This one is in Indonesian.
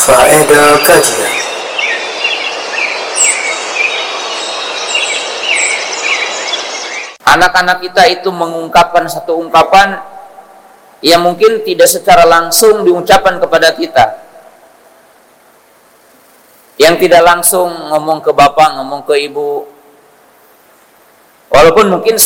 Faedah kajian. Anak-anak kita itu mengungkapkan satu ungkapan yang mungkin tidak secara langsung diucapkan kepada kita, yang tidak langsung ngomong ke bapak, ngomong ke ibu, walaupun mungkin